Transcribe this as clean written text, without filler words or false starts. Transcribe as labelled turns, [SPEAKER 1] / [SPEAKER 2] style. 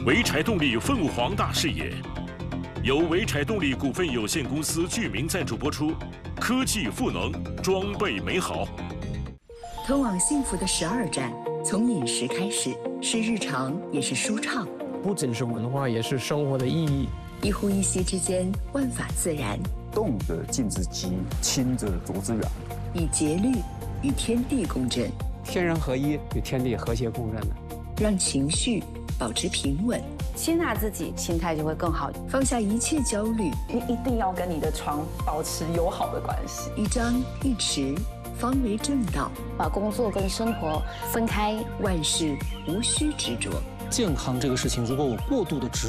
[SPEAKER 1] 潍柴动力凤凰大视野，由潍柴动力股份有限公司剧名赞助播出。科技赋能，装备美好。
[SPEAKER 2] 通往幸福的12站，从饮食开始，是日常，也是舒畅。
[SPEAKER 3] 不仅是文化，也是生活的意义。
[SPEAKER 2] 一呼一吸之间，万法自然。
[SPEAKER 4] 动则静之极，亲则足之远。
[SPEAKER 2] 以节律与天地共振，
[SPEAKER 5] 天人合一，与天地和谐共振的，
[SPEAKER 2] 让情绪保持平稳，
[SPEAKER 6] 接纳自己，心态就会更好。
[SPEAKER 2] 放下一切焦虑，
[SPEAKER 7] 你一定要跟你的床保持友好的关系。
[SPEAKER 2] 一张一弛，方为正道。
[SPEAKER 6] 把工作跟生活分开，
[SPEAKER 2] 万事无需执着。
[SPEAKER 8] 健康这个事情，如果我过度的执